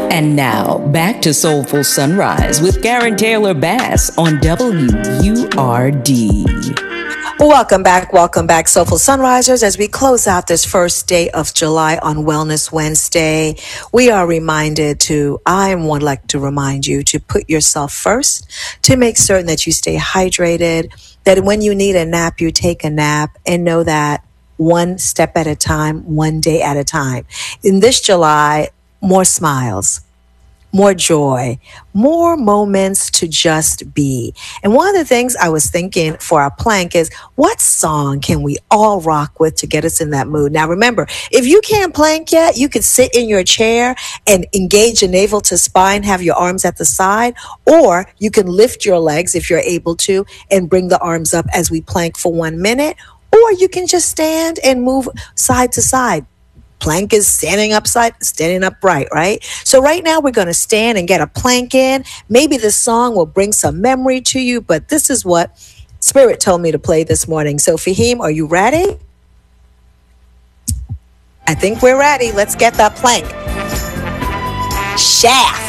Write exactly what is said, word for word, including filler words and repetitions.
And now, back to Soulful Sunrise with Karen Taylor Bass on W U R D. Welcome back, welcome back, Soulful Sunrisers. As we close out this first day of July on Wellness Wednesday, we are reminded to, I would like to remind you to put yourself first, to make certain that you stay hydrated, that when you need a nap, you take a nap, and know that one step at a time, one day at a time. In this July, more smiles, more joy, more moments to just be. And one of the things I was thinking for our plank is, what song can we all rock with to get us in that mood? Now, remember, if you can't plank yet, you can sit in your chair and engage your navel to spine, have your arms at the side, or you can lift your legs if you're able to and bring the arms up as we plank for one minute, or you can just stand and move side to side. Plank is standing upside, standing upright, right? So right now we're going to stand and get a plank in. Maybe the song will bring some memory to you, but this is what Spirit told me to play this morning. So Fahim, are you ready? I think we're ready. Let's get that plank. Shaft.